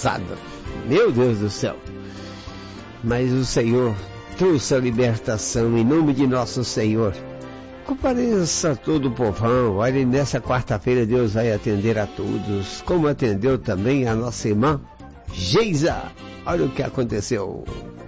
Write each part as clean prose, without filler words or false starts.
passada. Meu Deus do céu. Mas o Senhor trouxe a libertação em nome de nosso Senhor. Compareça todo o povão. Olha, nessa quarta-feira Deus vai atender a todos, como atendeu também a nossa irmã Geisa. Olha o que aconteceu.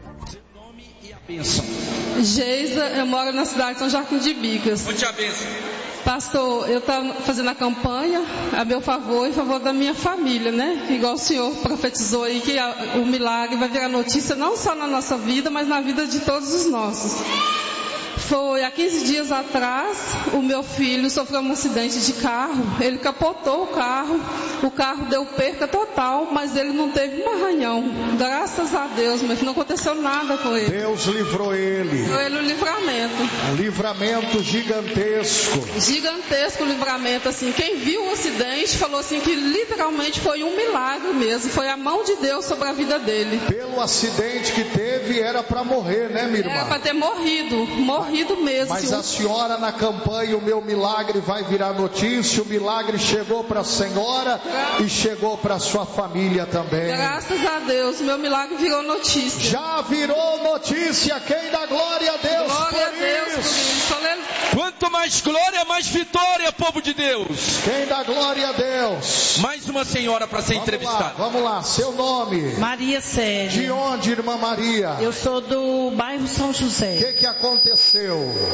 Geisa, eu moro na cidade de São Joaquim de Bicas. Onde a bênção? Pastor, eu estava fazendo a campanha a meu favor e a favor da minha família, né? Igual o senhor profetizou aí que o milagre vai virar notícia não só na nossa vida, mas na vida de todos os nossos. Foi há 15 dias atrás, o meu filho sofreu um acidente de carro, ele capotou o carro deu perca total, mas ele não teve um arranhão. Graças a Deus, mas não aconteceu nada com ele. Deus livrou ele. Livrou ele o livramento. Um livramento gigantesco. Gigantesco livramento, assim. Quem viu o acidente falou assim que literalmente foi um milagre mesmo. Foi a mão de Deus sobre a vida dele. Pelo acidente que teve, era para morrer, né, minha irmã? Era para ter morrido mesmo. Mas a senhora na campanha, o meu milagre vai virar notícia. O milagre chegou para a senhora e chegou para a sua família também. Graças a Deus, o meu milagre virou notícia. Já virou notícia. Quem dá glória a Deus? Glória a Deus por isso. Quanto mais glória, mais vitória, povo de Deus. Quem dá glória a Deus? Mais uma senhora para ser entrevistada. Vamos lá, seu nome? Maria Sérgio. De onde, irmã Maria? Eu sou do bairro São José. O que aconteceu?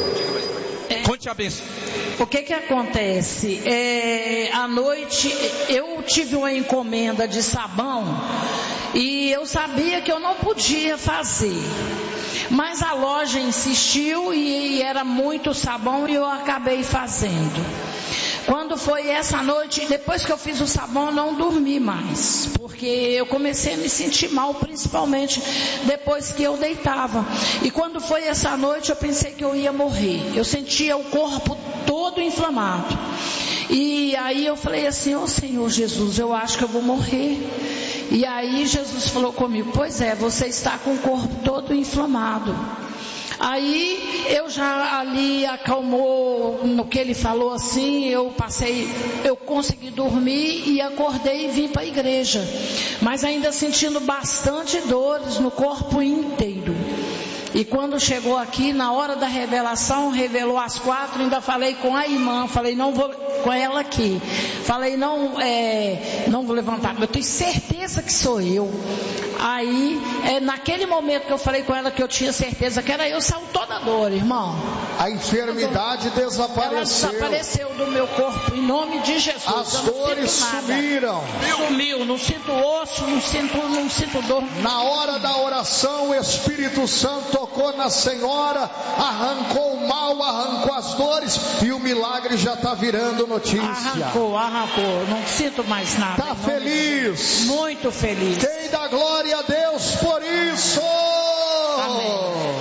Conte a bênção. O que acontece? À noite eu tive uma encomenda de sabão e eu sabia que eu não podia fazer. Mas a loja insistiu e era muito sabão e eu acabei fazendo. Quando foi essa noite, depois que eu fiz o sabão, eu não dormi mais, porque eu comecei a me sentir mal, principalmente depois que eu deitava. E quando foi essa noite, eu pensei que eu ia morrer. Eu sentia o corpo todo inflamado. E aí eu falei assim: ô Senhor Jesus, eu acho que eu vou morrer. E aí Jesus falou comigo: pois é, você está com o corpo todo inflamado. Aí eu já ali acalmou no que ele falou assim, eu consegui dormir e acordei e vim para a igreja, mas ainda sentindo bastante dores no corpo inteiro. E quando chegou aqui, na hora da revelação, revelou às 4, ainda falei com a irmã, falei, não vou, com ela aqui, falei, não vou levantar, eu tenho certeza que sou eu. Aí, naquele momento que eu falei com ela que eu tinha certeza que era eu, saiu toda a dor, irmão. A enfermidade desapareceu. Ela desapareceu do meu corpo, em nome de Jesus. As dores sumiram. Sumiu, não sinto osso, não sinto dor. Na hora da oração, o Espírito Santo tocou na senhora, arrancou o mal, arrancou as dores e o milagre já está virando notícia. Arrancou, não sinto mais nada. Está feliz? Muito feliz. Quem dá glória a Deus por isso? Amém.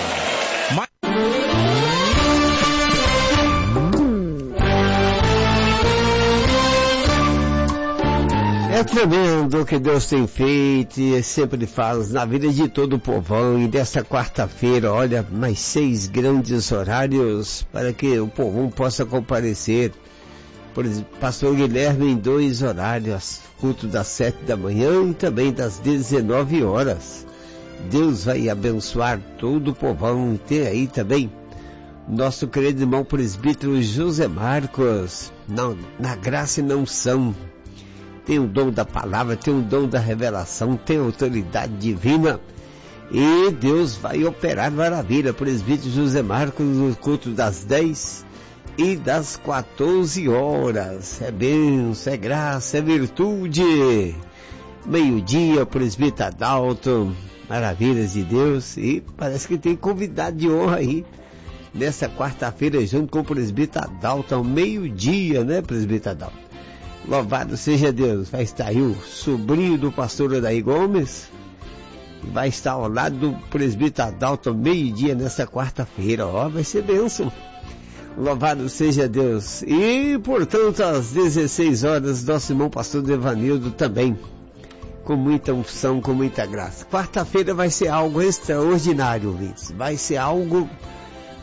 É tremendo o que Deus tem feito e sempre faz na vida de todo o povão. E desta quarta-feira, olha, mais 6 grandes horários para que o povão possa comparecer. Por exemplo, Pastor Guilherme em 2 horários, culto das 7 da manhã e também das 19 horas. Deus vai abençoar todo o povão. E tem aí também nosso querido irmão presbítero José Marcos, na graça e na unção. Tem o dom da palavra, tem o dom da revelação, tem autoridade divina. E Deus vai operar maravilha. Presbítero José Marcos no culto das 10 e das 14 horas. É bênção, é graça, é virtude. Meio-dia, presbítero Adalto. Maravilhas de Deus. E parece que tem convidado de honra aí. Nessa quarta-feira, junto com o presbítero Adalto, ao meio-dia, né, presbítero Adalto? Louvado seja Deus. Vai estar aí o sobrinho do pastor Odair Gomes. Vai estar ao lado do presbítero Adalto meio-dia nessa quarta-feira. Ó, vai ser bênção. Louvado seja Deus. E, portanto, às 16 horas, nosso irmão pastor Devanildo também. Com muita unção, com muita graça. Quarta-feira vai ser algo extraordinário, ouvintes. Vai ser algo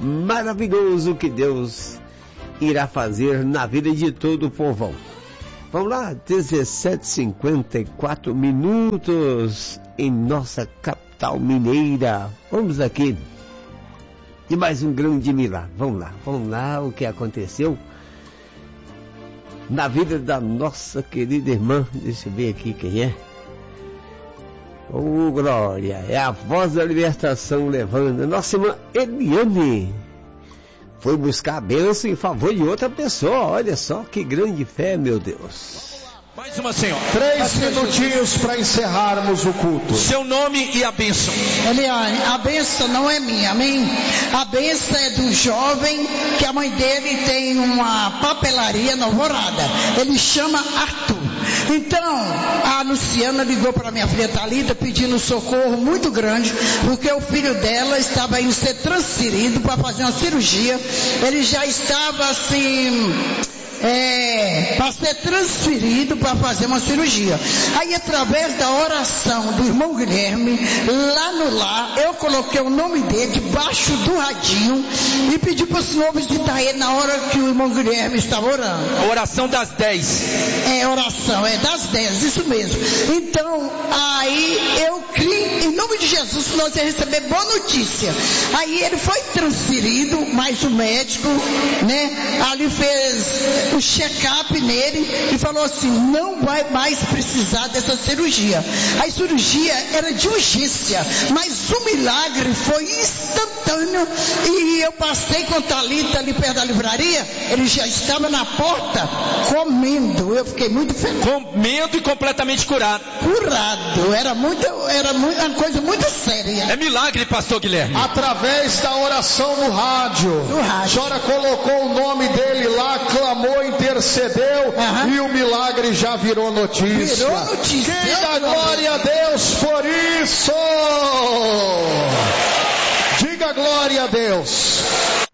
maravilhoso que Deus irá fazer na vida de todo o povão. Vamos lá, 17h54 minutos em nossa capital mineira. Vamos aqui de mais um grande milagre. Vamos lá, o que aconteceu na vida da nossa querida irmã. Deixa eu ver aqui quem é. Glória, é a voz da libertação levando. Nossa irmã Eliane foi buscar a bênção em favor de outra pessoa. Olha só que grande fé, meu Deus. Mais uma senhora. 3 minutinhos para encerrarmos o culto. Seu nome e a bênção. Eliane, a bênção não é minha, amém? A bênção é do jovem, que a mãe dele tem uma papelaria na Alvorada. Ele chama Arthur. Então, a Luciana ligou para minha filha Thalita pedindo socorro muito grande, porque o filho dela estava indo ser transferido para fazer uma cirurgia. Ele já estava assim... para ser transferido para fazer uma cirurgia. Aí, através da oração do irmão Guilherme, lá no lar, eu coloquei o nome dele debaixo do radinho e pedi para o senhor visitar ele na hora que o irmão Guilherme estava orando. A oração das 10. Oração, das 10, isso mesmo. Então, aí eu criei, em nome de Jesus, que nós ia receber boa notícia. Aí ele foi transferido, mas o médico, ali fez o check-up nele e falou assim, não vai mais precisar dessa cirurgia. A cirurgia era de urgência, mas o milagre foi instantâneo. E eu passei com a Thalita ali perto da livraria, ele já estava na porta comendo. Eu fiquei muito feliz. Comendo e completamente curado. Era uma coisa muito séria. É milagre, pastor Guilherme. Através da oração no rádio. A senhora colocou o nome dele lá, clamou, intercedeu, e o milagre já virou notícia. Quem dá glória a Deus por isso? Diga glória a Deus.